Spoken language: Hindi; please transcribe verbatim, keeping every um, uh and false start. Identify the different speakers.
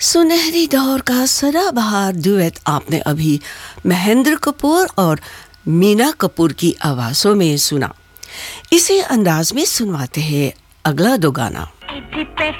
Speaker 1: सुनहरी दौर का सदाबहार डुएट आपने अभी महेंद्र कपूर और मीना कपूर की आवाज़ों में सुना। इसी अंदाज में सुनवाते हैं अगला दो गाना।